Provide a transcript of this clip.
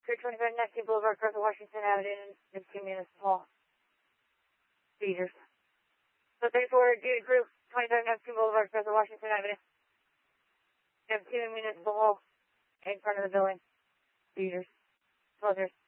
325 Neptune Boulevard, across Washington Avenue, Neptune Municipal. Speeders. So 34, duty group, 25 Neptune Boulevard, across Washington Avenue. Neptune Municipal, in front of the building. Speeders. Closers.